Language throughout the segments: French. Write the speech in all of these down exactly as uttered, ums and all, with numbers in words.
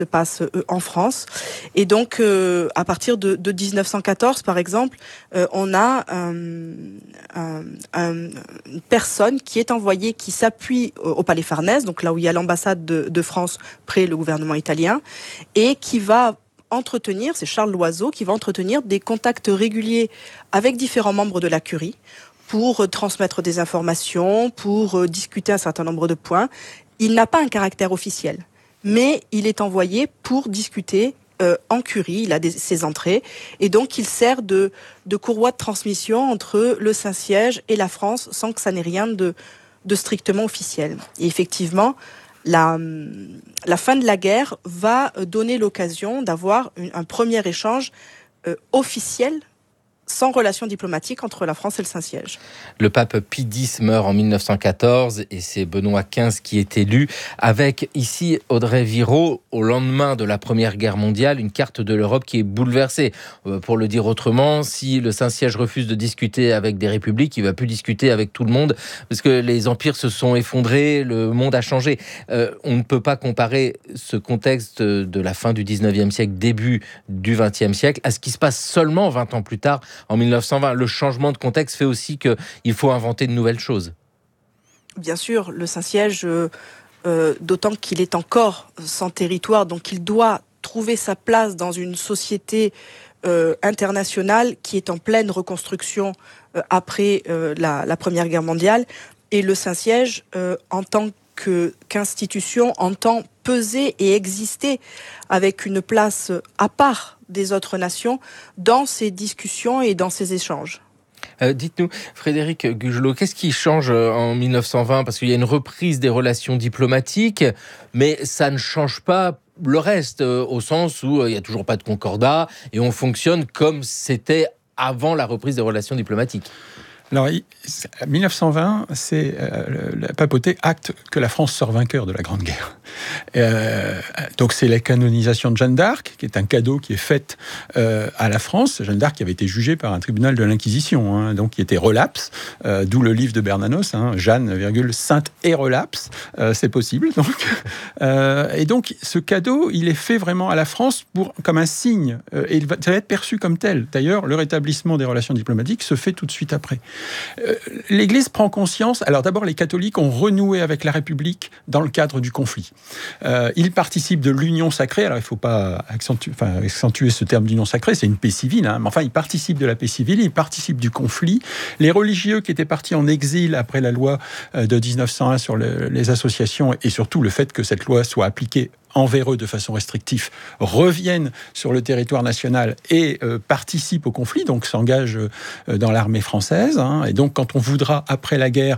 se passe euh, en France. Et donc, euh, à partir de, de dix-neuf cent quatorze, par exemple, euh, on a euh, un, un, une personne qui est envoyée, qui s'appuie au, au Palais Farnèse, donc là où il y a l'ambassade de, de France près le gouvernement italien, et qui va entretenir, c'est Charles Loiseau, qui va entretenir des contacts réguliers avec différents membres de la Curie pour transmettre des informations, pour discuter un certain nombre de points. Il n'a pas un caractère officiel, mais il est envoyé pour discuter euh, en Curie, il a des, ses entrées, et donc il sert de, de courroie de transmission entre le Saint-Siège et la France, sans que ça n'ait rien de, de strictement officiel. Et effectivement, la, la fin de la guerre va donner l'occasion d'avoir une, un premier échange euh, officiel, sans relation diplomatique entre la France et le Saint-Siège. Le pape Pie X meurt en mille neuf cent quatorze et c'est Benoît quinze qui est élu, avec ici Audrey Viraud, au lendemain de la Première Guerre mondiale, une carte de l'Europe qui est bouleversée. Euh, pour le dire autrement, si le Saint-Siège refuse de discuter avec des républiques, il ne va plus discuter avec tout le monde, parce que les empires se sont effondrés, le monde a changé. Euh, on ne peut pas comparer ce contexte de la fin du dix-neuvième siècle, début du vingtième siècle, à ce qui se passe seulement vingt ans plus tard, en mille neuf cent vingt. Le changement de contexte fait aussi qu'il faut inventer de nouvelles choses. Bien sûr, le Saint-Siège, euh, euh, d'autant qu'il est encore sans territoire, donc il doit trouver sa place dans une société euh, internationale qui est en pleine reconstruction euh, après euh, la, la Première Guerre mondiale. Et le Saint-Siège, euh, en tant que, qu'institution, entend peser et exister avec une place à part des autres nations dans ces discussions et dans ces échanges. Euh, dites-nous, Frédéric Gugelot, qu'est-ce qui change en mille neuf cent vingt ? Parce qu'il y a une reprise des relations diplomatiques, mais ça ne change pas le reste, euh, au sens où euh, il n'y a toujours pas de concordat et on fonctionne comme c'était avant la reprise des relations diplomatiques. Alors, mille neuf cent vingt, c'est euh, la papauté acte que la France sort vainqueur de la Grande Guerre. Euh, donc, c'est la canonisation de Jeanne d'Arc, qui est un cadeau qui est fait euh, à la France. Jeanne d'Arc qui avait été jugée par un tribunal de l'Inquisition, hein, donc qui était relapse, euh, d'où le livre de Bernanos, hein, Jeanne, virgule, sainte et relapse. Euh, c'est possible, donc. Euh, et donc, ce cadeau, il est fait vraiment à la France pour, comme un signe, euh, et ça va être perçu comme tel. D'ailleurs, le rétablissement des relations diplomatiques se fait tout de suite après. L'Église prend conscience. Alors d'abord, les catholiques ont renoué avec la République dans le cadre du conflit. Euh, ils participent de l'union sacrée. Alors il ne faut pas accentuer, enfin, accentuer ce terme d'union sacrée, c'est une paix civile. Hein, mais enfin, ils participent de la paix civile, ils participent du conflit. Les religieux qui étaient partis en exil après la loi de dix-neuf cent un sur le, les associations et surtout le fait que cette loi soit appliquée envers eux de façon restrictive, reviennent sur le territoire national et euh, participent au conflit, donc s'engagent euh, dans l'armée française. Hein, et donc, quand on voudra, après la guerre,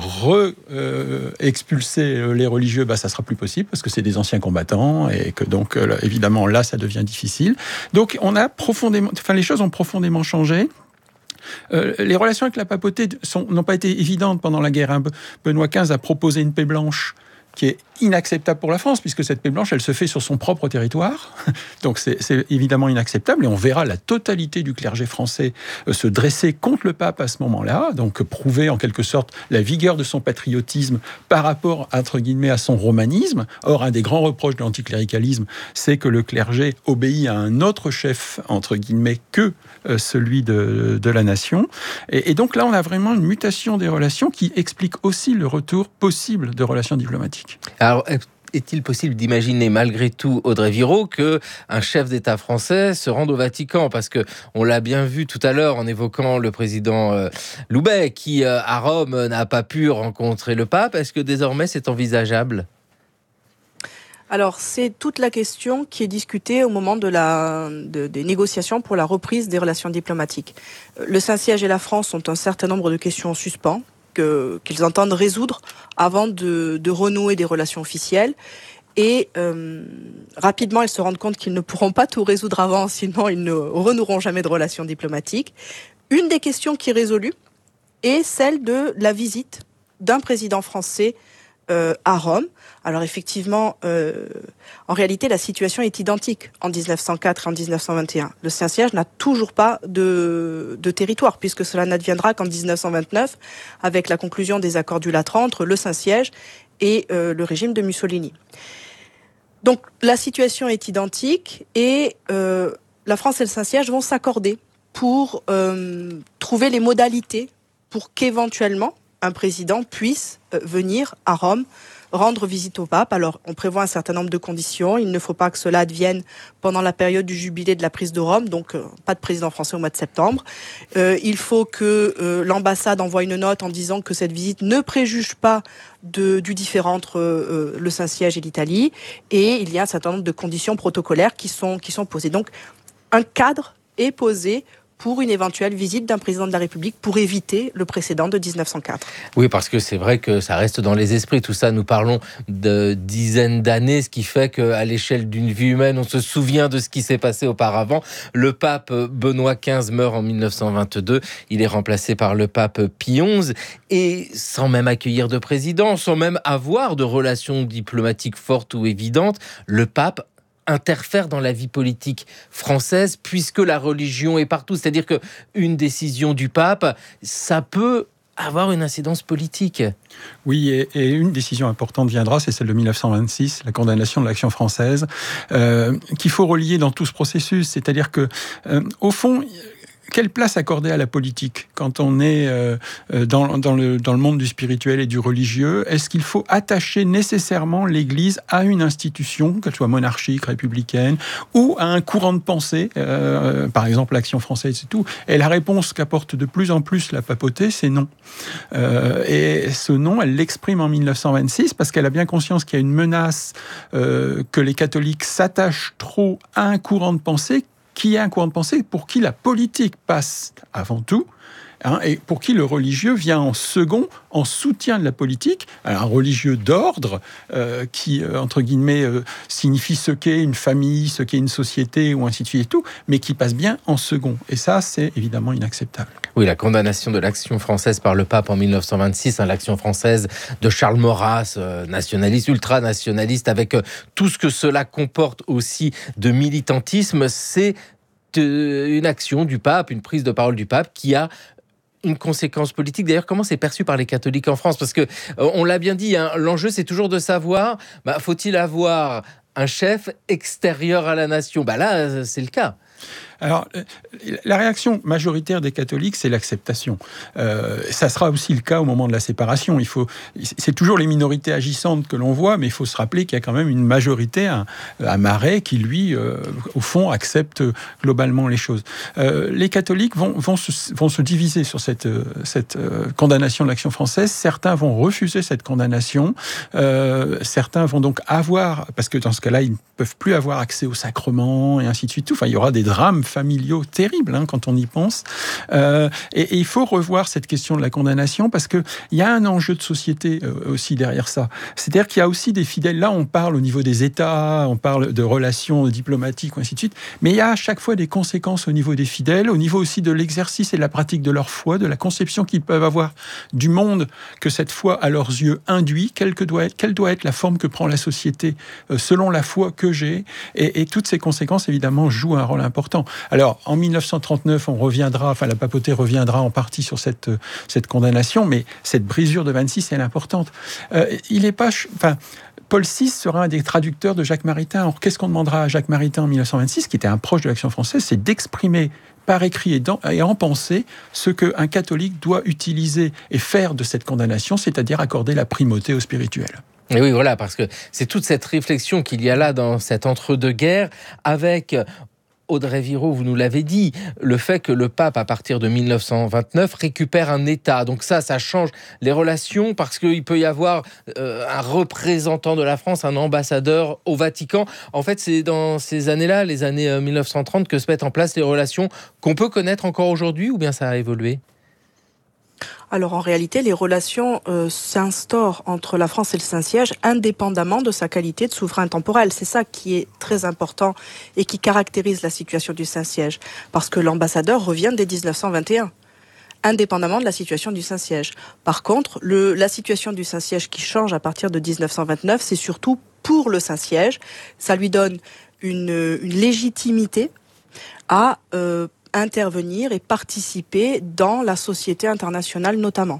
re-expulser euh, les religieux, bah, ça sera plus possible, parce que c'est des anciens combattants, et que donc, euh, évidemment, là, ça devient difficile. Donc, on a profondément... Enfin, les choses ont profondément changé. Euh, les relations avec la papauté sont, n'ont pas été évidentes pendant la guerre. Hein. Benoît quinze a proposé une paix blanche qui est inacceptable pour la France, puisque cette paix blanche, elle se fait sur son propre territoire. Donc c'est, c'est évidemment inacceptable, et on verra la totalité du clergé français euh, se dresser contre le pape à ce moment-là, donc prouver en quelque sorte la vigueur de son patriotisme par rapport, entre guillemets, à son romanisme. Or, un des grands reproches de l'anticléricalisme, c'est que le clergé obéit à un autre chef, entre guillemets, que euh, celui de, de la nation. Et, et donc là, on a vraiment une mutation des relations qui explique aussi le retour possible de relations diplomatiques. Alors, est-il possible d'imaginer malgré tout, Audrey Viraud, qu'un chef d'État français se rende au Vatican ? Parce qu'on l'a bien vu tout à l'heure en évoquant le président euh, Loubet, qui euh, à Rome n'a pas pu rencontrer le pape. Est-ce que désormais c'est envisageable ? Alors, c'est toute la question qui est discutée au moment de la, de, des négociations pour la reprise des relations diplomatiques. Le Saint-Siège et la France ont un certain nombre de questions en suspens, Que, qu'ils entendent résoudre avant de, de renouer des relations officielles. Et euh, rapidement, ils se rendent compte qu'ils ne pourront pas tout résoudre avant, sinon ils ne renoueront jamais de relations diplomatiques. Une des questions qui est résolue est celle de la visite d'un président français euh, à Rome. Alors effectivement, euh, en réalité, la situation est identique en dix-neuf cent quatre et en dix-neuf cent vingt et un. Le Saint-Siège n'a toujours pas de, de territoire, puisque cela n'adviendra qu'en dix-neuf cent vingt-neuf, avec la conclusion des accords du Latran entre le Saint-Siège et euh, le régime de Mussolini. Donc la situation est identique et euh, la France et le Saint-Siège vont s'accorder pour euh, trouver les modalités pour qu'éventuellement un président puisse euh, venir à Rome rendre visite au pape. Alors, on prévoit un certain nombre de conditions. Il ne faut pas que cela advienne pendant la période du jubilé de la prise de Rome, donc euh, pas de président français au mois de septembre. Euh, il faut que euh, l'ambassade envoie une note en disant que cette visite ne préjuge pas de, du différend entre euh, le Saint-Siège et l'Italie. Et il y a un certain nombre de conditions protocolaires qui sont, qui sont posées. Donc, un cadre est posé pour une éventuelle visite d'un président de la République pour éviter le précédent de dix-neuf cent quatre. Oui, parce que c'est vrai que ça reste dans les esprits. Tout ça, nous parlons de dizaines d'années, ce qui fait qu'à l'échelle d'une vie humaine, on se souvient de ce qui s'est passé auparavant. Le pape Benoît quinze meurt en mille neuf cent vingt-deux. Il est remplacé par le pape Pie onze. Et sans même accueillir de président, sans même avoir de relations diplomatiques fortes ou évidentes, le pape interfère dans la vie politique française puisque la religion est partout. C'est-à-dire qu'une décision du pape, ça peut avoir une incidence politique. Oui, et, et une décision importante viendra, c'est celle de mille neuf cent vingt-six, la condamnation de l'Action française, euh, qu'il faut relier dans tout ce processus. C'est-à-dire que, euh, au fond, quelle place accorder à la politique quand on est euh, dans, dans, le, dans le monde du spirituel et du religieux? Est-ce qu'il faut attacher nécessairement l'Église à une institution, qu'elle soit monarchique, républicaine, ou à un courant de pensée, euh, par exemple l'Action française et tout? Et la réponse qu'apporte de plus en plus la papauté, c'est non. Euh, et ce non, elle l'exprime en mille neuf cent vingt-six parce qu'elle a bien conscience qu'il y a une menace euh, que les catholiques s'attachent trop à un courant de pensée qui est un courant de pensée pour qui la politique passe avant tout, hein, et pour qui le religieux vient en second, en soutien de la politique. Alors, un religieux d'ordre, euh, qui, euh, entre guillemets, euh, signifie ce qu'est une famille, ce qu'est une société, ou ainsi de suite et tout, mais qui passe bien en second. Et ça, c'est évidemment inacceptable. Oui, la condamnation de l'Action française par le pape en mille neuf cent vingt-six, hein, l'Action française de Charles Maurras, euh, nationaliste, ultranationaliste, avec euh, tout ce que cela comporte aussi de militantisme, c'est de, une action du pape, une prise de parole du pape qui a une conséquence politique. D'ailleurs, comment c'est perçu par les catholiques en France? Parce que, euh, on l'a bien dit, hein, l'enjeu c'est toujours de savoir, bah, faut-il avoir un chef extérieur à la nation? Bah là, c'est le cas. Alors, la réaction majoritaire des catholiques, c'est l'acceptation. Euh, ça sera aussi le cas au moment de la séparation. Il faut, c'est toujours les minorités agissantes que l'on voit, mais il faut se rappeler qu'il y a quand même une majorité à, à Marais qui, lui, euh, au fond, accepte globalement les choses. Euh, les catholiques vont, vont, se, vont se diviser sur cette, cette euh, condamnation de l'Action française. Certains vont refuser cette condamnation. Euh, certains vont donc avoir, parce que dans ce cas-là, ils ne peuvent plus avoir accès aux sacrements et ainsi de suite. Enfin, il y aura des drames familiaux terribles, hein, quand on y pense. Euh, et, et il faut revoir cette question de la condamnation parce qu'il y a un enjeu de société euh, aussi derrière ça. C'est-à-dire qu'il y a aussi des fidèles. Là, on parle au niveau des États, on parle de relations diplomatiques, ou ainsi de suite. Mais il y a à chaque fois des conséquences au niveau des fidèles, au niveau aussi de l'exercice et de la pratique de leur foi, de la conception qu'ils peuvent avoir du monde que cette foi, à leurs yeux, induit. Quelle, que doit être, quelle doit être la forme que prend la société euh, selon la foi que j'ai. Et, et toutes ces conséquences, évidemment, jouent un rôle important. Alors, en mille neuf cent trente-neuf, on reviendra, enfin, la papauté reviendra en partie sur cette, cette condamnation, mais cette brisure de vingt-six, elle est importante. Euh, il est pas, enfin, Paul six sera un des traducteurs de Jacques Maritain. Alors, qu'est-ce qu'on demandera à Jacques Maritain en mille neuf cent vingt-six, qui était un proche de l'Action française, c'est d'exprimer par écrit et, dans, et en pensée ce qu'un catholique doit utiliser et faire de cette condamnation, c'est-à-dire accorder la primauté au spirituel. Et oui, voilà, parce que c'est toute cette réflexion qu'il y a là dans cet entre-deux-guerres avec... Audrey Viraud, vous nous l'avez dit, le fait que le pape, à partir de mille neuf cent vingt-neuf, récupère un État. Donc ça, ça change les relations parce qu'il peut y avoir euh, un représentant de la France, un ambassadeur au Vatican. En fait, c'est dans ces années-là, les années euh, mille neuf cent trente, que se mettent en place les relations qu'on peut connaître encore aujourd'hui, ou bien ça a évolué ? Alors en réalité, les relations euh, s'instaurent entre la France et le Saint-Siège indépendamment de sa qualité de souverain temporel. C'est ça qui est très important et qui caractérise la situation du Saint-Siège. Parce que l'ambassadeur revient dès dix-neuf cent vingt et un, indépendamment de la situation du Saint-Siège. Par contre, le, la situation du Saint-Siège qui change à partir de dix-neuf cent vingt-neuf, c'est surtout pour le Saint-Siège. Ça lui donne une, une légitimité à... Euh, intervenir et participer dans la société internationale notamment.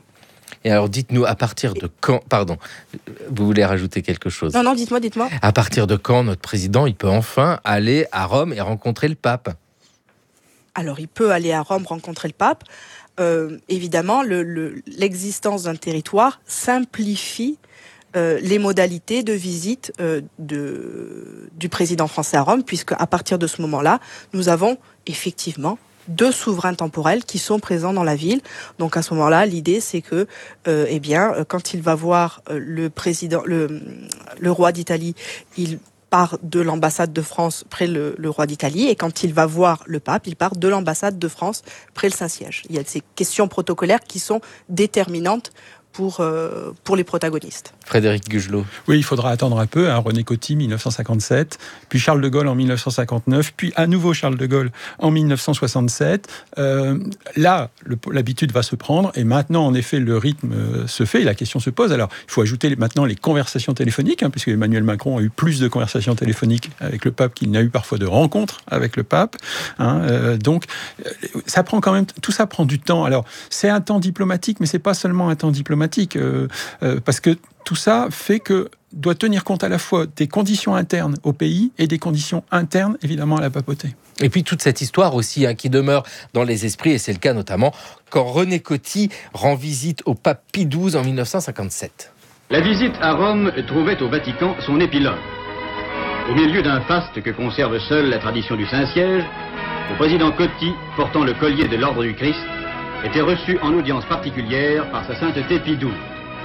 Et alors, dites-nous, à partir de quand... Pardon, vous voulez rajouter quelque chose ? Non, non, dites-moi, dites-moi. À partir de quand notre président, il peut enfin aller à Rome et rencontrer le pape ? Alors, il peut aller à Rome rencontrer le pape. Euh, évidemment, le, le, l'existence d'un territoire simplifie euh, les modalités de visite euh, de, du président français à Rome, puisque à partir de ce moment-là, nous avons effectivement deux souverains temporels qui sont présents dans la ville. Donc à ce moment-là, l'idée c'est que, euh, eh bien, quand il va voir euh, le président, le, le roi d'Italie, il part de l'ambassade de France près le, le roi d'Italie, et quand il va voir le pape, il part de l'ambassade de France près le Saint-Siège. Il y a ces questions protocolaires qui sont déterminantes pour, euh, pour les protagonistes. Frédéric Gugelot. Oui, il faudra attendre un peu. Hein, René Coty, dix-neuf cent cinquante-sept, puis Charles de Gaulle en dix-neuf cent cinquante-neuf, puis à nouveau Charles de Gaulle en dix-neuf cent soixante-sept. Euh, là, le, l'habitude va se prendre, et maintenant, en effet, le rythme euh, se fait, et la question se pose. Alors, il faut ajouter les, maintenant les conversations téléphoniques, hein, puisque Emmanuel Macron a eu plus de conversations téléphoniques avec le pape qu'il n'a eu parfois de rencontres avec le pape. Hein, euh, donc, ça prend quand même, tout ça prend du temps. Alors, c'est un temps diplomatique, mais c'est pas seulement un temps diplomatique. Euh, euh, parce que tout ça fait que doit tenir compte à la fois des conditions internes au pays et des conditions internes, évidemment, à la papauté. Et puis toute cette histoire aussi hein, qui demeure dans les esprits, et c'est le cas notamment quand René Coty rend visite au pape Pie douze en dix-neuf cent cinquante-sept. La visite à Rome trouvait au Vatican son épilogue. Au milieu d'un faste que conserve seule la tradition du Saint-Siège, le président Coty, portant le collier de l'Ordre du Christ, était reçu en audience particulière par sa sainteté Pie douze.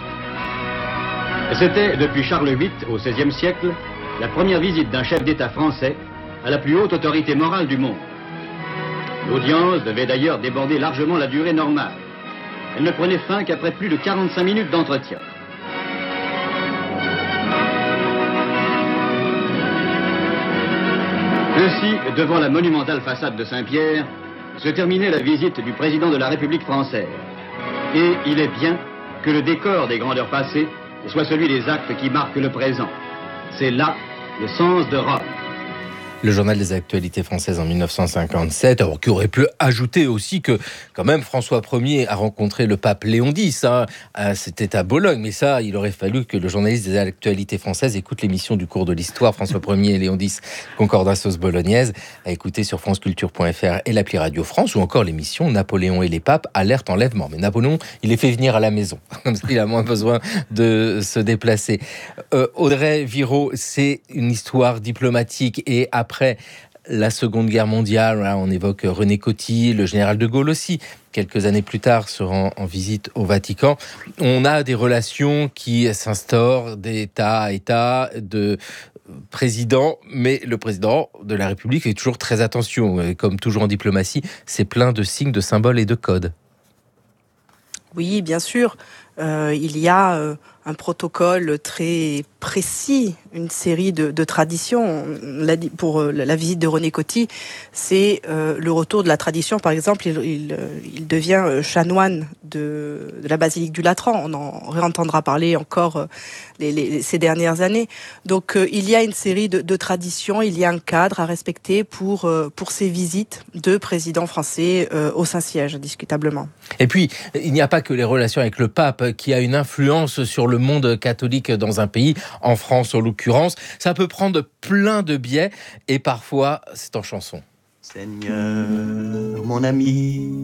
C'était, depuis Charles huit, au seizième siècle, la première visite d'un chef d'État français à la plus haute autorité morale du monde. L'audience devait d'ailleurs déborder largement la durée normale. Elle ne prenait fin qu'après plus de quarante-cinq minutes d'entretien. Ainsi, devant la monumentale façade de Saint-Pierre, se terminait la visite du président de la République française. Et il est bien que le décor des grandeurs passées soit celui des actes qui marquent le présent. C'est là le sens de Rome. Le journal des actualités françaises en dix-neuf cent cinquante-sept, alors qui aurait pu ajouter aussi que quand même François Ier a rencontré le pape Léon X, hein, c'était à Bologne, mais ça il aurait fallu que le journaliste des actualités françaises écoute l'émission du cours de l'histoire François Ier et Léon X, Concordatos bolognaise, à écouter sur franceculture point f r et l'appli Radio France, ou encore l'émission Napoléon et les papes, alerte enlèvement. Mais Napoléon, il les fait venir à la maison, il a moins besoin de se déplacer. Euh, Audrey Viraud, c'est une histoire diplomatique, et après Après la Seconde Guerre mondiale, là, on évoque René Coty, le général de Gaulle aussi, quelques années plus tard, se rend en visite au Vatican. On a des relations qui s'instaurent d'État à État, de président, mais le président de la République fait toujours très attention. Et comme toujours en diplomatie, c'est plein de signes, de symboles et de codes. Oui, bien sûr. Euh, il y a euh, un protocole très précis, une série de, de traditions. La, pour euh, la visite de René Coty, c'est euh, le retour de la tradition. Par exemple, il, il, il devient chanoine de, de la basilique du Latran. On en réentendra parler encore euh, les, les, ces dernières années. Donc, euh, il y a une série de, de traditions, il y a un cadre à respecter pour, euh, pour ces visites de présidents français euh, au Saint-Siège, indiscutablement. Et puis, il n'y a pas que les relations avec le pape qui a une influence sur le monde catholique dans un pays, en France en l'occurrence. Ça peut prendre plein de biais, et parfois, c'est en chanson. Seigneur, mon ami,